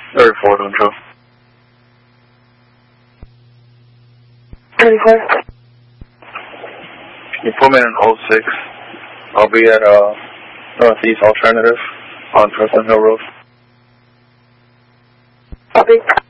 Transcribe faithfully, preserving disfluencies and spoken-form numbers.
thirty-four, don't you? thirty-four. You put me in an oh six. I'll be at uh, Northeast Alternative on Preston Hill Road. Copy.